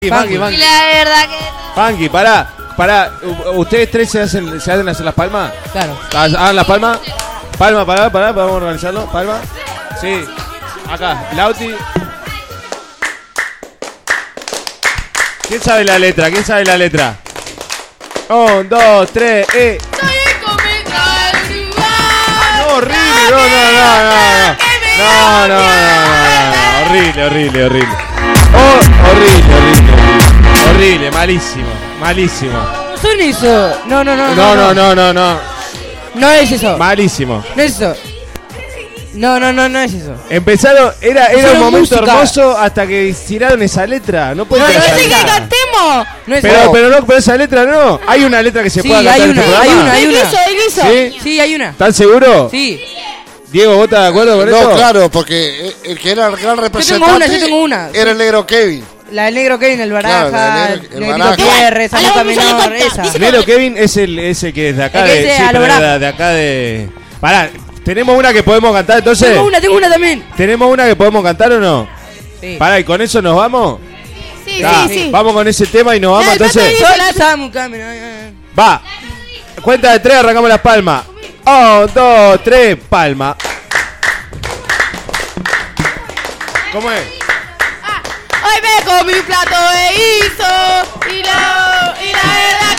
Funky. Y la verdad que... Funky, pará. ¿Ustedes tres se hacen hacer las palmas? Claro. Hagan las palmas. Palma, pará, vamos a organizarlo. Palma. Sí. Acá, Lauti. ¿Quién sabe la letra? 1, 2, 3, No, horrible, no. Horrible. Horrible, malísimo. Son eso. No. No es eso. Malísimo. No es eso. No es eso. Empezaron, era un momento música. hermoso hasta que tiraron esa letra. No puede ¡No ser esa sé que letra. cantemos! No es Pero eso. pero esa letra no. Hay una letra que se Sí, pueda cantar hay en este una, programa. hay una. ¿Sí? Sí, hay una. ¿Están seguros? Sí. Diego, ¿vos estás de acuerdo con eso? No, claro, porque el que era el gran representante yo tengo una. era el negro Kevin. La del negro Kevin, el Claro, la Baraja, del negro- el Negrito Baraja. Pierre, esa A la nota vamos a menor, contar. esa. Dice- Nero Kevin es el que es de acá El que de. es Sí, a lo pero bravo. de acá de. Pará, ¿tenemos una que podemos cantar entonces? Tengo una también. ¿Tenemos una que podemos cantar o no? Sí. Pará, ¿y con eso nos vamos? Sí, Ah, sí. Vamos con ese tema y nos vamos entonces. Sola Samu Camino. Va. Cuenta de 3, arrancamos las palmas. 1, 2, 3, palma. ¿Cómo es? Hoy me comí un plato de guiso y la verdad